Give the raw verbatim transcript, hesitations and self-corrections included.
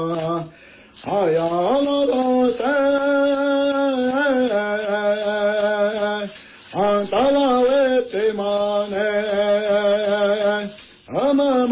哎呀，老多塞，俺达拉维对嘛呢？俺们。